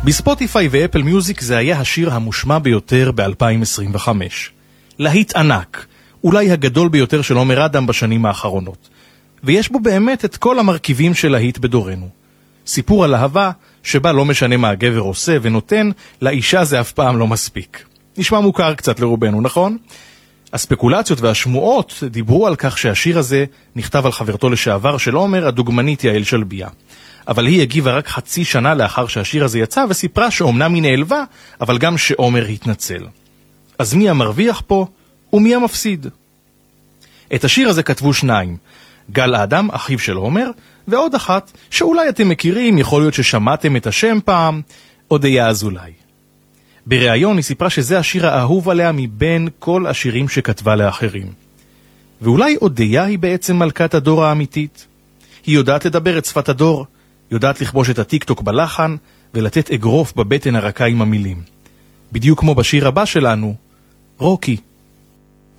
בספוטיפיי ואפל מיוזיק זה היה השיר המושמע ביותר ב-2025. להיט ענק, אולי הגדול ביותר של עומר אדם בשנים האחרונות. ויש בו באמת את כל המרכיבים של להיט בדורנו. סיפור על אהבה שבה לא משנה מה הגבר עושה ונותן, לאישה זה אף פעם לא מספיק. נשמע מוכר קצת לרובנו, נכון? הספקולציות והשמועות דיברו על כך שהשיר הזה נכתב על חברתו לשעבר של עומר, הדוגמנית יעל שלביה. אבל היא הגיבה רק חצי שנה לאחר שהשיר הזה יצא וסיפרה שאומנם היא נעלבה, אבל גם שעומר התנצל. אז מי המרוויח פה ומי המפסיד? את השיר הזה כתבו שניים, גל אדם, אחיו של עומר, ועוד אחת שאולי אתם מכירים, יכול להיות ששמעתם את השם פעם, אודיה אזולאי. בריאיון היא סיפרה שזה השיר האהוב עליה מבין כל השירים שכתבה לאחרים. ואולי אודיה היא בעצם מלכת הדור האמיתית? היא יודעת לדבר את שפת הדור, יודעת לכבוש את הטיקטוק בלחן, ולתת אגרוף בבטן הרכה עם המילים. בדיוק כמו בשיר הבא שלנו, רוקי.